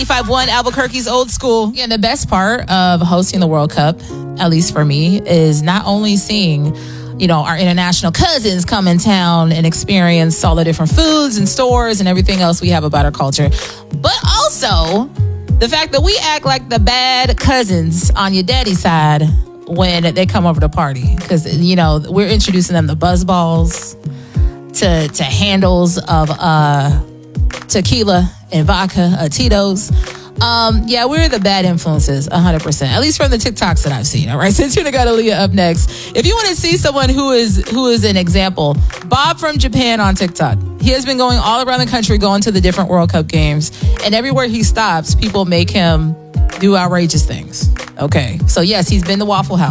95.1 Albuquerque's Old School. Yeah, the best part of hosting the World Cup, at least for me, is not only seeing, our international cousins come in town and experience all the different foods and stores and everything else we have about our culture, but also the fact that we act like the bad cousins on your daddy's side when they come over to party. Because, we're introducing them to buzz balls, to handles of tequila and vodka, Tito's. We're the bad influences, 100%. At least from the TikToks that I've seen. All right, Santina Gadalia up next. If you want to see someone who is an example, Bob from Japan on TikTok. He has been going all around the country, going to the different World Cup games, and everywhere he stops, people make him do outrageous things. Okay, so yes, he's been to Waffle House.